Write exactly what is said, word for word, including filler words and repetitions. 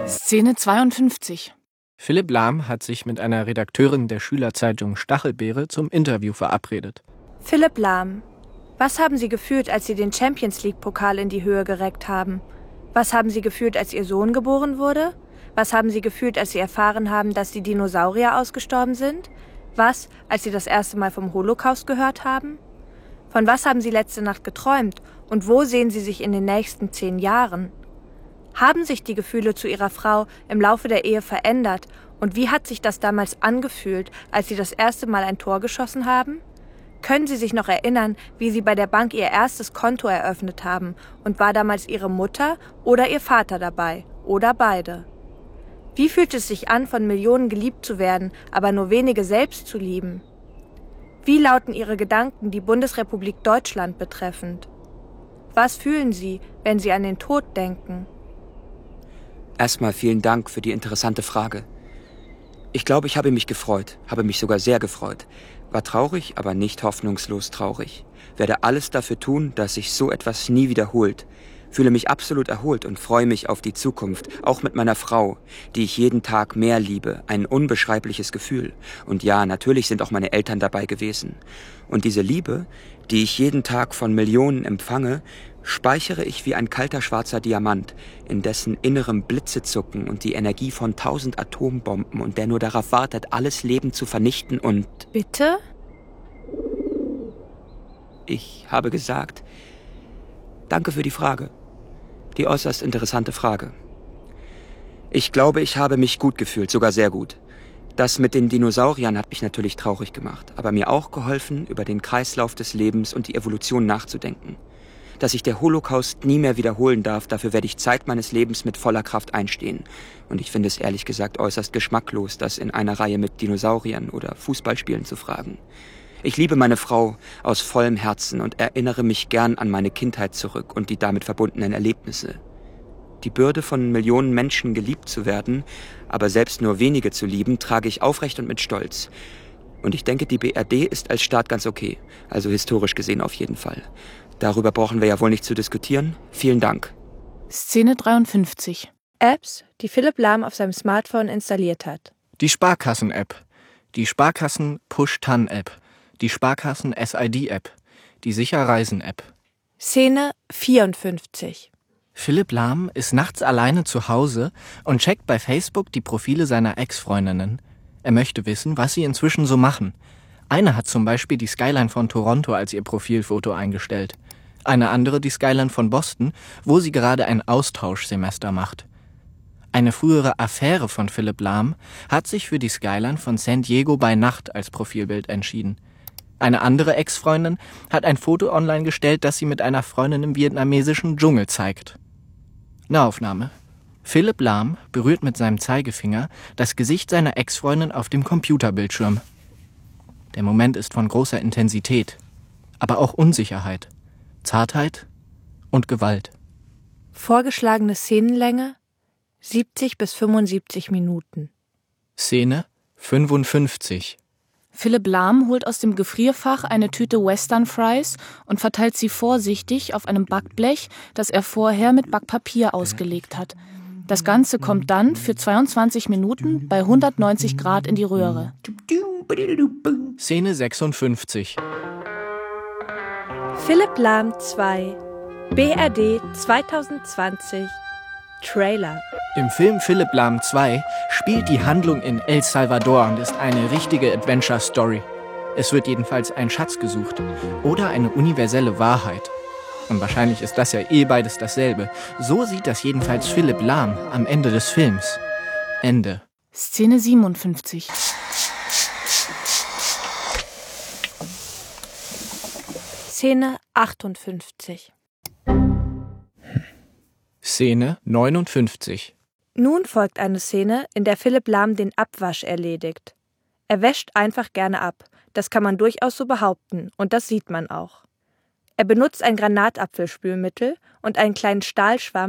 Szene zweiundfünfzig. Philipp Lahm hat sich mit einer Redakteurin der Schülerzeitung Stachelbeere zum Interview verabredet. Philipp Lahm, was haben Sie gefühlt, als Sie den Champions-League-Pokal in die Höhe gereckt haben? Was haben Sie gefühlt, als Ihr Sohn geboren wurde? Was haben Sie gefühlt, als Sie erfahren haben, dass die Dinosaurier ausgestorben sind? Was, als Sie das erste Mal vom Holocaust gehört haben? Von was haben Sie letzte Nacht geträumt und wo sehen Sie sich in den nächsten zehn Jahren? Haben sich die Gefühle zu Ihrer Frau im Laufe der Ehe verändert und wie hat sich das damals angefühlt, als Sie das erste Mal ein Tor geschossen haben? Können Sie sich noch erinnern, wie Sie bei der Bank Ihr erstes Konto eröffnet haben und war damals Ihre Mutter oder Ihr Vater dabei oder beide? Wie fühlt es sich an, von Millionen geliebt zu werden, aber nur wenige selbst zu lieben? Wie lauten Ihre Gedanken die Bundesrepublik Deutschland betreffend? Was fühlen Sie, wenn Sie an den Tod denken? Erstmal vielen Dank für die interessante Frage. Ich glaube, ich habe mich gefreut, habe mich sogar sehr gefreut. War traurig, aber nicht hoffnungslos traurig. Werde alles dafür tun, dass sich so etwas nie wiederholt. Fühle mich absolut erholt und freue mich auf die Zukunft, auch mit meiner Frau, die ich jeden Tag mehr liebe. Ein unbeschreibliches Gefühl. Und ja, natürlich sind auch meine Eltern dabei gewesen. Und diese Liebe, die ich jeden Tag von Millionen empfange, speichere ich wie ein kalter schwarzer Diamant, in dessen innerem Blitze zucken und die Energie von tausend Atombomben und der nur darauf wartet, alles Leben zu vernichten und... Bitte? Ich habe gesagt, danke für die Frage. Die äußerst interessante Frage. Ich glaube, ich habe mich gut gefühlt, sogar sehr gut. Das mit den Dinosauriern hat mich natürlich traurig gemacht, aber mir auch geholfen, über den Kreislauf des Lebens und die Evolution nachzudenken. Dass sich der Holocaust nie mehr wiederholen darf, dafür werde ich Zeit meines Lebens mit voller Kraft einstehen. Und ich finde es ehrlich gesagt äußerst geschmacklos, das in einer Reihe mit Dinosauriern oder Fußballspielen zu fragen. Ich liebe meine Frau aus vollem Herzen und erinnere mich gern an meine Kindheit zurück und die damit verbundenen Erlebnisse. Die Bürde von Millionen Menschen geliebt zu werden, aber selbst nur wenige zu lieben, trage ich aufrecht und mit Stolz. Und ich denke, die B R D ist als Staat ganz okay, also historisch gesehen auf jeden Fall. Darüber brauchen wir ja wohl nicht zu diskutieren. Vielen Dank. Szene dreiundfünfzig. Apps, die Philipp Lahm auf seinem Smartphone installiert hat. Die Sparkassen-App, die Sparkassen-Push-Tan-App, die Sparkassen-S I D-App, die Sicher-Reisen-App. Szene vierundfünfzig. Philipp Lahm ist nachts alleine zu Hause und checkt bei Facebook die Profile seiner Ex-Freundinnen. Er möchte wissen, was sie inzwischen so machen. Eine hat zum Beispiel die Skyline von Toronto als ihr Profilfoto eingestellt. Eine andere die Skyline von Boston, wo sie gerade ein Austauschsemester macht. Eine frühere Affäre von Philipp Lahm hat sich für die Skyline von San Diego bei Nacht als Profilbild entschieden. Eine andere Ex-Freundin hat ein Foto online gestellt, das sie mit einer Freundin im vietnamesischen Dschungel zeigt. Nahaufnahme. Philipp Lahm berührt mit seinem Zeigefinger das Gesicht seiner Ex-Freundin auf dem Computerbildschirm. Der Moment ist von großer Intensität, aber auch Unsicherheit, Zartheit und Gewalt. Vorgeschlagene Szenenlänge siebzig bis fünfundsiebzig Minuten. Szene fünfundfünfzig. Philipp Lahm holt aus dem Gefrierfach eine Tüte Western Fries und verteilt sie vorsichtig auf einem Backblech, das er vorher mit Backpapier ausgelegt hat. Das Ganze kommt dann für zweiundzwanzig Minuten bei hundertneunzig Grad in die Röhre. Szene sechsundfünfzig. Philipp Lahm zwei, B R D zwanzig zwanzig, Trailer. Im Film Philipp Lahm zwei spielt die Handlung in El Salvador und ist eine richtige Adventure-Story. Es wird jedenfalls ein Schatz gesucht oder eine universelle Wahrheit. Und wahrscheinlich ist das ja eh beides dasselbe. So sieht das jedenfalls Philipp Lahm am Ende des Films. Ende. Szene siebenundfünfzig. Szene achtundfünfzig. Szene neunundfünfzig. Nun folgt eine Szene, in der Philipp Lahm den Abwasch erledigt. Er wäscht einfach gerne ab. Das kann man durchaus so behaupten und das sieht man auch. Er benutzt ein Granatapfelspülmittel und einen kleinen Stahlschwamm,